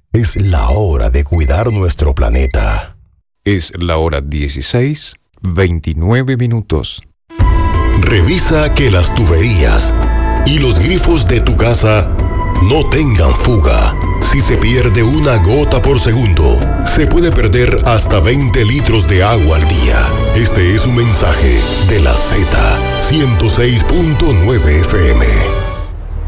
Es la hora de cuidar nuestro planeta. Es la hora 16:29. Revisa que las tuberías y los grifos de tu casa no tengan fuga. Si se pierde una gota por segundo, se puede perder hasta 20 litros de agua al día. Este es un mensaje de la Z 106.9 FM.